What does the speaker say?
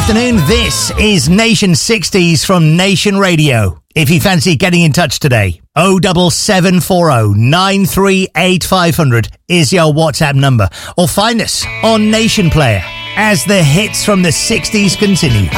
afternoon. This is Nation 60s from Nation Radio. If you fancy getting in touch today, 07740 938 500 is your WhatsApp number. Or find us on Nation Player as the hits from the 60s continue.